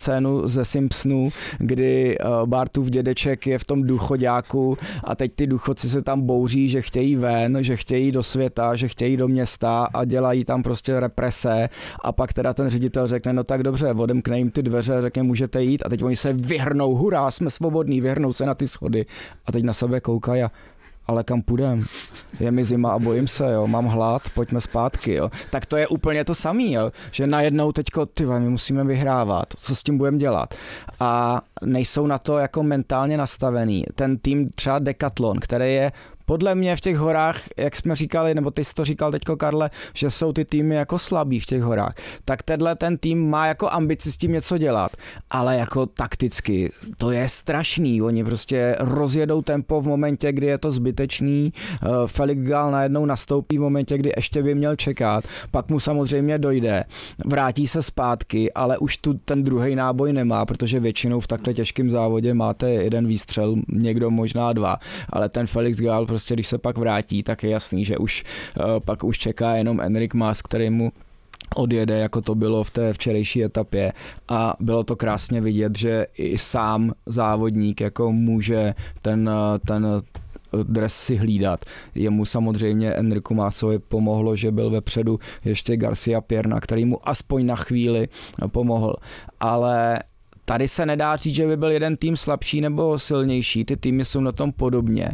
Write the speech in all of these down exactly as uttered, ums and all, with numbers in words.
scénu ze Simpsonů, kdy Bartův dědeček je v tom důchoďáku a teď ty důchodci se tam bouří, že chtějí ven, že chtějí do světa, že chtějí do města a dělají tam prostě represe a pak teda ten ředitel řekne, no tak dobře, odemkne jim ty dveře, řekne, můžete jít a teď oni se vyhrnou, hurá, jsme svobodní, vyhrnou se na ty schody a teď na sebe koukají a ale kam půjdem? Je mi zima a bojím se, jo, mám hlad, pojďme zpátky, jo. Tak to je úplně to samý, jo, že najednou teďko, ty my musíme vyhrávat, co s tím budeme dělat? A nejsou na to jako mentálně nastavený. Ten tým třeba Decathlon, který je podle mě v těch horách, jak jsme říkali, nebo ty jsi to říkal teďko, Karle, že jsou ty týmy jako slabý v těch horách, tak tenhle ten tým má jako ambici s tím něco dělat, ale jako takticky, to je strašný, oni prostě rozjedou tempo v momentě, kdy je to zbytečný, Felix Gall najednou nastoupí v momentě, kdy ještě by měl čekat, pak mu samozřejmě dojde, vrátí se zpátky, ale už tu ten druhý náboj nemá, protože většinou v takhle těžkém závodě máte jeden výstřel, někdo možná dva, ale ten Felix Gall prostě když se pak vrátí, tak je jasný, že už uh, pak už čeká jenom Enric Mas, který mu odjede, jako to bylo v té včerejší etapě a bylo to krásně vidět, že i sám závodník jako může ten, ten dres si hlídat. Jemu samozřejmě Enricu Masovi pomohlo, že byl vepředu ještě Garcia Pierna, který mu aspoň na chvíli pomohl, ale tady se nedá říct, že by byl jeden tým slabší nebo silnější, ty týmy jsou na tom podobně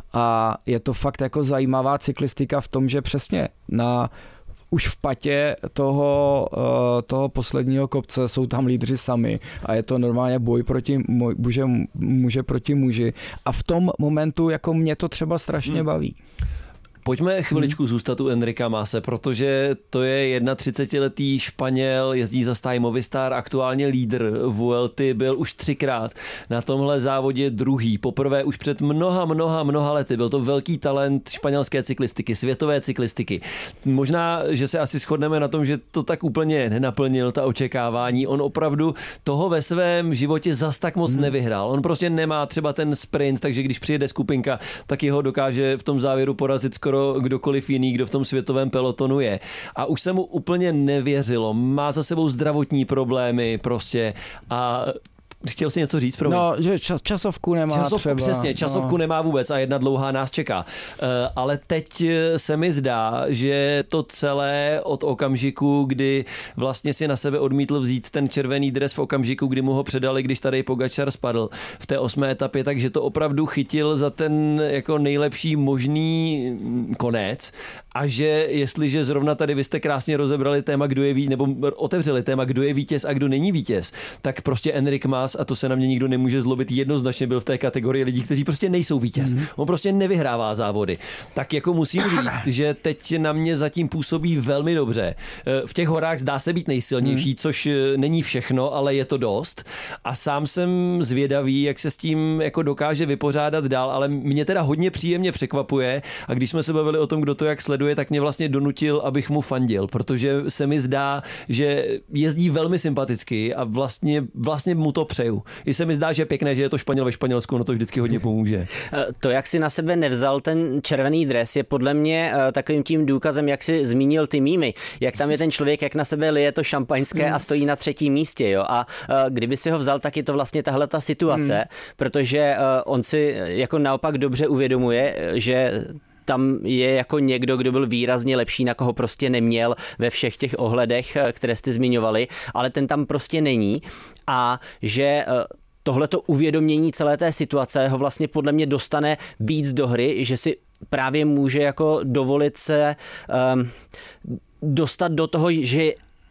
a je to fakt jako zajímavá cyklistika v tom, že přesně na už v patě toho, toho posledního kopce jsou tam lídři sami a je to normálně boj proti muže, muže proti muži a v tom momentu jako mě to třeba strašně hmm. baví. Pojďme chviličku hmm. zůstat u Enrica Mase, protože to je třicetiletý Španěl, jezdí za stáj Movistar, aktuálně lídr Vuelty, byl už třikrát na tomhle závodě druhý, poprvé už před mnoha, mnoha, mnoha lety. Byl to velký talent španělské cyklistiky, světové cyklistiky. Možná, že se asi shodneme na tom, že to tak úplně nenaplnil ta očekávání. On opravdu toho ve svém životě zas tak moc hmm. nevyhrál. On prostě nemá třeba ten sprint, takže když přijede skupinka, tak jeho dokáže v tom závěru porazit skoro kdokoliv jiný, kdo v tom světovém pelotonu je. A už se mu úplně nevěřilo. Má za sebou zdravotní problémy prostě a chtěl si něco říct, promiň? No, že čas, časovku nemá časovku, třeba. Přesně, časovku no. nemá vůbec a jedna dlouhá nás čeká. Uh, ale teď se mi zdá, že to celé od okamžiku, kdy vlastně si na sebe odmítl vzít ten červený dres v okamžiku, kdy mu ho předali, když tady Pogačar spadl v té osmé etapě, takže to opravdu chytil za ten jako nejlepší možný konec a že jestliže zrovna tady vy jste krásně rozebrali téma, kdo je vítěz, nebo otevřeli téma, kdo je vítěz a kdo není vítěz, tak prostě Enric Mas, a to se na mě nikdo nemůže zlobit, jednoznačně byl v té kategorii lidí, kteří prostě nejsou vítěz. Mm-hmm. On prostě nevyhrává závody. Tak jako musím říct, že teď na mě zatím působí velmi dobře. V těch horách zdá se být nejsilnější, mm. což není všechno, ale je to dost. A sám jsem zvědavý, jak se s tím jako dokáže vypořádat dál, ale mě teda hodně příjemně překvapuje a když jsme se bavili o tom, kdo to jak sleduje, tak mě vlastně donutil, abych mu fandil, protože se mi zdá, že jezdí velmi sympaticky a vlastně, vlastně mu to přeju. I se mi zdá, že je pěkné, že je to Španěl ve Španělsku, no to vždycky hodně pomůže. To, jak si na sebe nevzal ten červený dres, je podle mě takovým tím důkazem, jak si zmínil ty mýmy, jak tam je ten člověk, jak na sebe lije to šampaňské a stojí na třetím místě, jo. A kdyby si ho vzal, tak je to vlastně tahle ta situace, hmm. protože on si jako naopak dobře uvědomuje, že tam je jako někdo, kdo byl výrazně lepší, na koho prostě neměl ve všech těch ohledech, které jste zmiňovali, ale ten tam prostě není a že tohleto uvědomění celé té situace ho vlastně podle mě dostane víc do hry, že si právě může jako dovolit se um, dostat do toho, že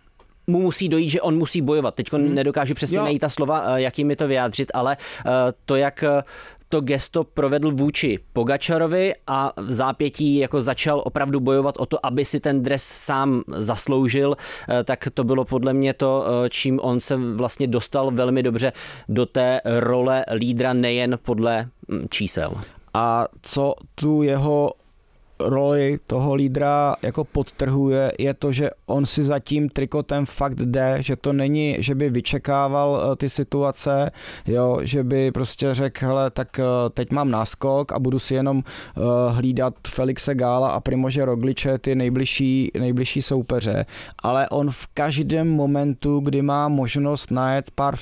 mu musí dojít, že on musí bojovat. Teď hmm. nedokážu přesně najít ta slova, jak jim mi to vyjádřit, ale to, jak to gesto provedl vůči Pogačarovi a v zápětí jako začal opravdu bojovat o to, aby si ten dres sám zasloužil, tak to bylo podle mě to, čím on se vlastně dostal velmi dobře do té role lídra nejen podle čísel. A co tu jeho roli toho lídra jako podtrhuje, je to, že on si za tím trikotem fakt jde, že to není, že by vyčekával ty situace, jo, že by prostě řekl, hele, tak teď mám náskok a budu si jenom uh, hlídat Felixe Galla a Primože Rogliče, ty nejbližší, nejbližší soupeře, ale on v každém momentu, kdy má možnost najet pár